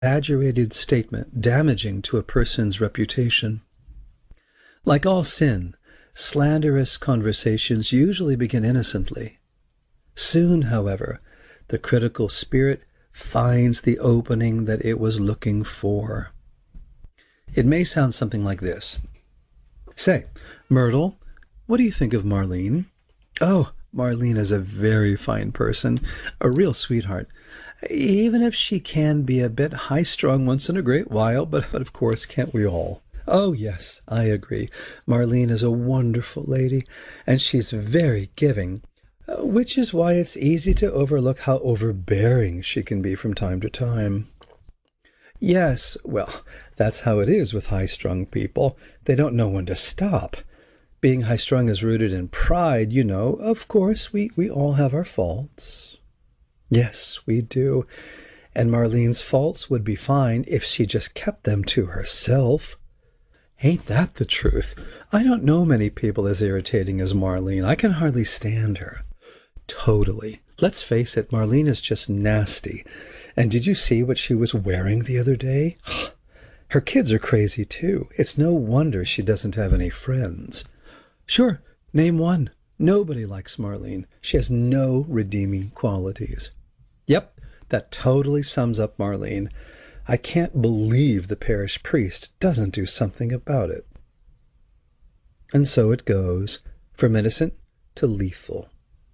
exaggerated statement damaging to a person's reputation. Like all sin, slanderous conversations usually begin innocently. Soon, however, the critical spirit finds the opening that it was looking for. It may sound something like this. Say, Myrtle, what do you think of Marlene? Oh, Marlene is a very fine person, a real sweetheart, even if she can be a bit high-strung once in a great while, but of course, can't we all? Oh, yes, I agree. Marlene is a wonderful lady, and she's very giving, which is why it's easy to overlook how overbearing she can be from time to time. Yes, well, that's how it is with high-strung people. They don't know when to stop. Being high-strung is rooted in pride, you know. Of course, we all have our faults. Yes, we do. And Marlene's faults would be fine if she just kept them to herself. Ain't that the truth? I don't know many people as irritating as Marlene. I can hardly stand her. Totally. Let's face it, Marlene is just nasty. And did you see what she was wearing the other day? Her kids are crazy too. It's no wonder she doesn't have any friends. Sure, name one. Nobody likes Marlene. She has no redeeming qualities. Yep, that totally sums up Marlene. I can't believe the parish priest doesn't do something about it. And so it goes, from innocent to lethal.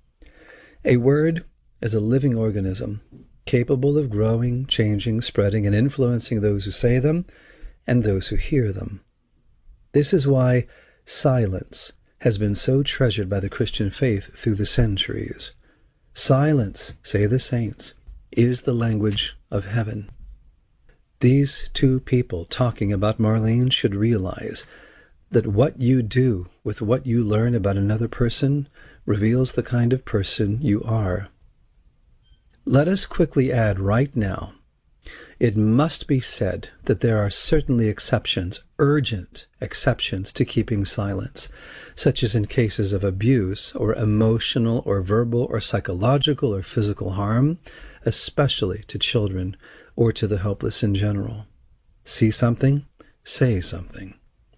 A word is a living organism, capable of growing, changing, spreading, and influencing those who say them and those who hear them. This is why silence has been so treasured by the Christian faith through the centuries. Silence, say the saints, is the language of heaven. These two people talking about Marlene should realize that what you do with what you learn about another person reveals the kind of person you are. Let us quickly add right now, it must be said that there are certainly exceptions, urgent exceptions to keeping silence, such as in cases of abuse or emotional or verbal or psychological or physical harm, especially to children or to the helpless in general. See something? Say something.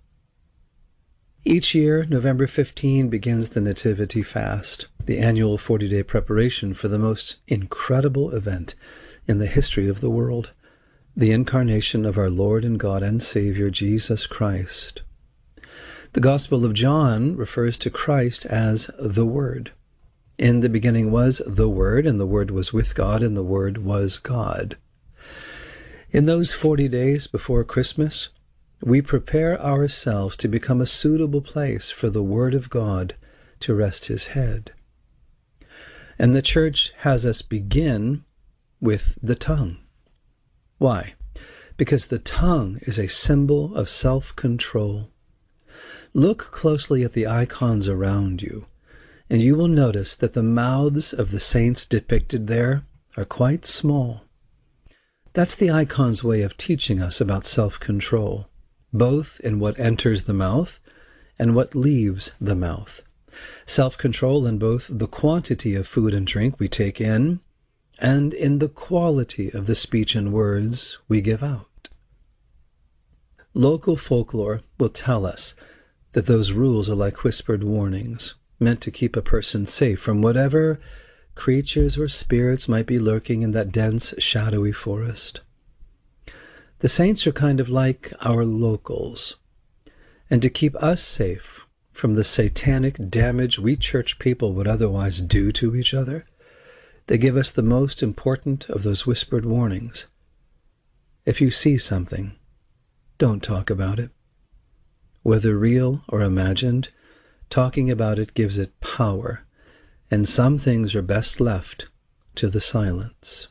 Each year, November 15 begins the Nativity Fast, the annual 40-day preparation for the most incredible event in the history of the world, the incarnation of our Lord and God and Savior, Jesus Christ. The Gospel of John refers to Christ as the Word. In the beginning was the Word, and the Word was with God, and the Word was God. In those 40 days before Christmas, we prepare ourselves to become a suitable place for the Word of God to rest His head. And the Church has us begin with the tongue. Why? Because the tongue is a symbol of self-control. Look closely at the icons around you, and you will notice that the mouths of the saints depicted there are quite small. That's the icon's way of teaching us about self-control, both in what enters the mouth and what leaves the mouth. Self-control in both the quantity of food and drink we take in and in the quality of the speech and words we give out. Local folklore will tell us that those rules are like whispered warnings, meant to keep a person safe from whatever creatures or spirits might be lurking in that dense, shadowy forest. The saints are kind of like our locals, and to keep us safe from the satanic damage we church people would otherwise do to each other, they give us the most important of those whispered warnings. If you see something, don't talk about it. Whether real or imagined, talking about it gives it power, and some things are best left to the silence.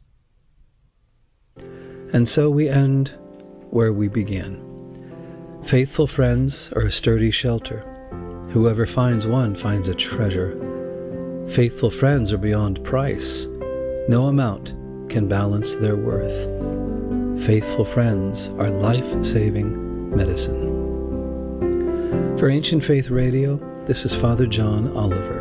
And so we end where we began. Faithful friends are a sturdy shelter. Whoever finds one finds a treasure. Faithful friends are beyond price. No amount can balance their worth. Faithful friends are life-saving medicine. For Ancient Faith Radio, this is Father John Oliver.